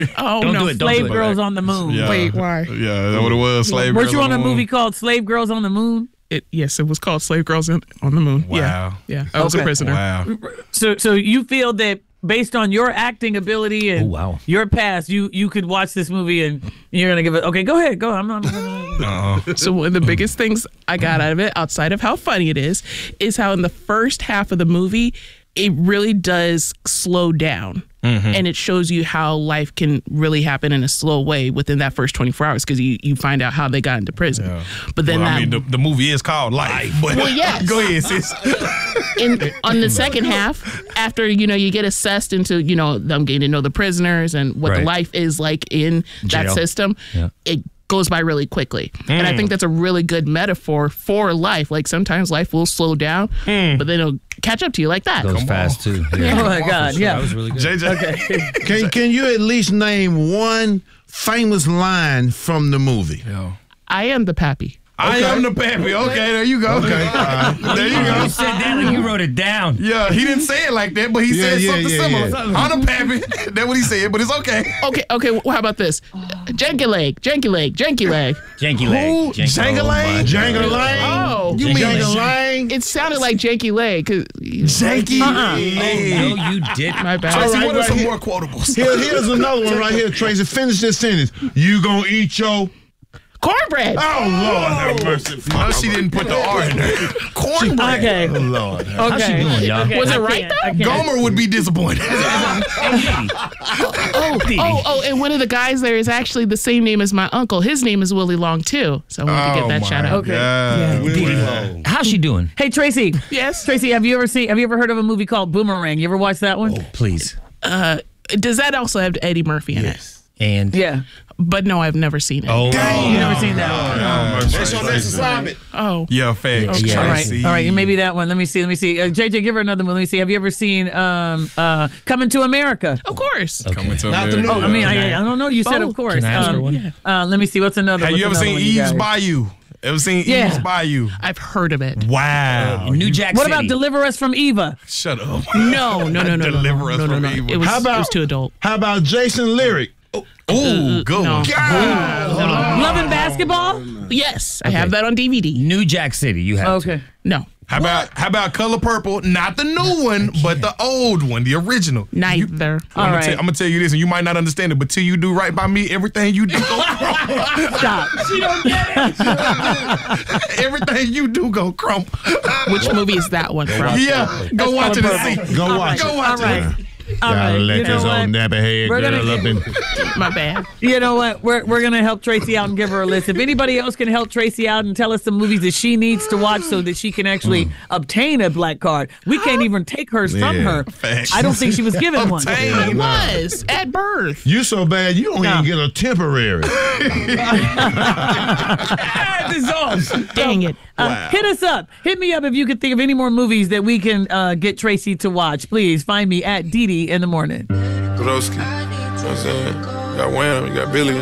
Oh, Don't no. do it. Don't Slave do it. Girls on the Moon. Yeah. Wait, why? Yeah, that's what it was. Slave Weren't Girls you on the a Moon. movie called Slave Girls on the Moon? Yes, it was called Slave Girls on the Moon. Wow. Yeah. I was a Okay. prisoner. Wow. So you feel that based on your acting ability and Oh, wow. your past, you could watch this movie and you're gonna give it. Okay, go ahead. Go. I'm not. So one of the biggest things I got out of it, outside of how funny it is how in the first half of the movie, it really does slow down. And it shows you how life can really happen in a slow way within that first 24 hours because you find out how they got into prison. Yeah. But then I mean, the movie is called Life. But Well, yes. Go ahead, sis. on the second half, after you get assessed into them getting to know the prisoners and what the Right. life is like in that Jail. system, Yeah. it goes by really quickly. And I think that's a really good metaphor for life. Like sometimes life will slow down, but then it'll catch up to you like that. Goes fast too. Yeah. Oh my God! Yeah. That was really good. JJ. Can you at least name one famous line from the movie? Yo. I am the pappy. I am the pappy. Okay, there you go. Okay. There you go. You said that like you wrote it down. Yeah, he didn't say it like that, but he said something similar. yeah. I'm the pappy. That's what he said, but it's okay. Okay. Well, how about this? Janky leg. Janky leg. Who? Janky-Lang? Janky-Lang? Oh, You mean Janky-Lang? it sounded like janky leg. Janky? Oh, no, you didn't. My bad. Tracy, All right, what are right some here. more quotables? Here's another one right here, Tracy. Finish this sentence. You gonna eat your... Cornbread. Oh, Lord have mercy. No, she didn't put the R in there. Cornbread. Okay. Oh, Lord. Okay. How's she doing, y'all? Okay, Was it I right, can't, though? I can't. Gomer would be disappointed. Oh, and one of the guys there is actually the same name as my uncle. His name is Willie Long, too. So I wanted to give that shout out. Okay. Yeah. How's she doing? Hey Tracy. Yes. Tracy, have you ever heard of a movie called Boomerang? You ever watched that one? Oh, please. Does that also have Eddie Murphy in it? And Yeah. But no, I've never seen it. oh, You never seen that one? That's your next assignment. Oh. Yeah, facts. Yeah. All right, Tracy. all right, maybe that one. Let me see. JJ, give her another one. Let me see. Have you ever seen Coming to America? Of course. Coming to Not the America. new I mean, I don't know. You said, of course. Can I ask her one? Yeah. Let me see. What's another? Have you ever what's seen another one you Eve's got? Bayou? Ever seen Yeah. Eve's Bayou? I've heard of it. Wow. New Jack What City. about Deliver Us from Eva? Shut up. No. Deliver us no, from no. evil. It was, How about- it was too adult. How about Jason Lyric? Ooh, good no. one. Love and Basketball? Yes, I have that on DVD. New Jack City. You have to. Okay. No, How about Color Purple? Not the new one, but the old one, the original. neither. All right. I'm gonna tell you this, and you might not understand it, but till you do right by me, everything you do go Stop. everything you do go crump. Which movie is that one from? Yeah, go watch it and see. Go watch Go it. watch All right. it. All right. Gotta let You know this what? old nappy head We're gonna- girl up and... My bad. You know what? We're gonna help Tracy out and give her a list. If anybody else can help Tracy out and tell us some movies that she needs to watch so that she can actually obtain a black card, we can't even take hers from Yeah. her. Facts. I don't think she was given one. It was at birth. You so bad, you don't No. even get a temporary. Dang it. Hit us up. Hit me up if you could think of any more movies that we can get Tracy to watch. Please find me at Dee Dee in the morning. Broski. You know what I'm saying? You got Wham, you got Billy.